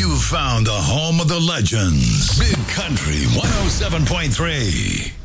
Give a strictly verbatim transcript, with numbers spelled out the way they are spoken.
You've found the home of the legends. Big Country one oh seven point three.